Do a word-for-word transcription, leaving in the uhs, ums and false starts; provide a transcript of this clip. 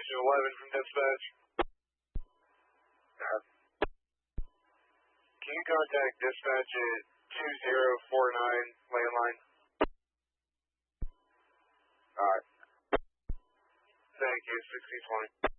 Station eleven from dispatch. Uh, can you contact dispatch at two zero four nine landline? Alright. Thank you, sixteen twenty.